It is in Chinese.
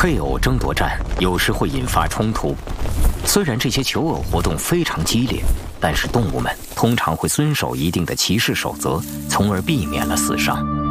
配偶争夺战有时会引发冲突。虽然这些求偶活动非常激烈，但是动物们通常会遵守一定的骑士守则，从而避免了死伤。